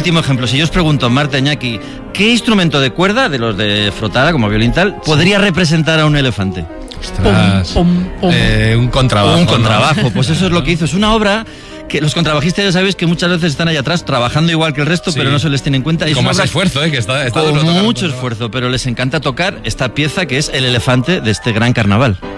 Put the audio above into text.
último ejemplo. Si yo os pregunto, Marta, Iñaki, ¿qué instrumento de cuerda, de los de frotada, como violín tal, podría representar a un elefante? Ostras. Un contrabajo. Un contrabajo, pues eso es lo que hizo. Es una obra que los contrabajistas ya sabéis que muchas veces están ahí atrás trabajando igual que el resto, pero no se les tiene en cuenta. Con más esfuerzo, que está con mucho esfuerzo, pero les encanta tocar esta pieza que es el elefante de este gran carnaval.